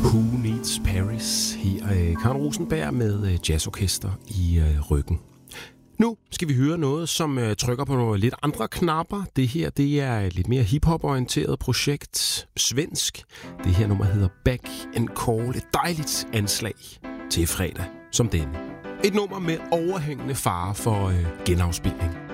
Who Needs Paris? Her er Karen Rosenberg med jazzorkester i ryggen. Nu skal vi høre noget, som trykker på nogle lidt andre knapper. Det her, det er et lidt mere hiphop-orienteret projekt. Svensk. Det her nummer hedder Back and Call. Et dejligt anslag til fredag som denne. Et nummer med overhængende fare for genafspilning.